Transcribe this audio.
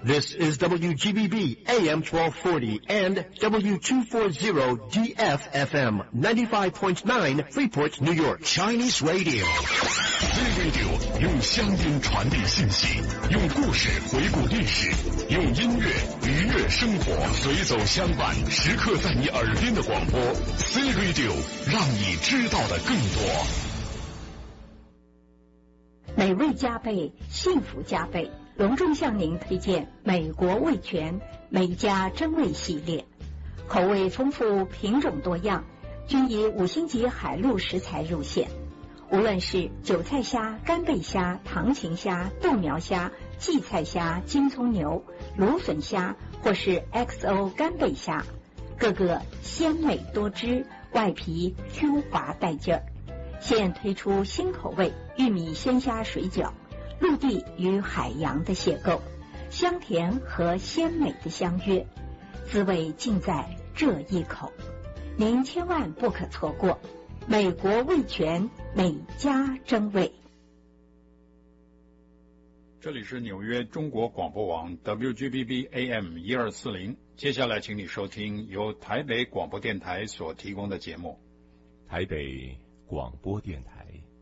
This is WGBB AM 1240 and W240 DFFM 95.9 Freeport, New York. Chinese Radio. Z-Radio 用乡音传递信息，用故事回顾历史，用音乐愉悦生活，随走相伴，时刻在你耳边的广播。Z-Radio 让你知道的更多。 美味加倍，幸福加倍，隆重向您推荐美国味全美家珍味系列，口味丰富，品种多样，均以5星级海陆食材入线。无论是韭菜虾、干贝虾、糖芹虾、豆苗虾、荠菜虾、金葱牛、芦笋虾，或是 XO 干贝虾，个个鲜美多汁，外皮 Q 滑带劲儿。现推出新口味玉米鲜虾水饺，陆地与海洋的邂逅，香甜和鲜美的相约，滋味尽在这一口，您千万不可错过。美国味全美家珍味。 这里是纽约中国广播网 WGBB AM 1240，接下来请你收听由台北广播电台所提供的节目。 台北广播电台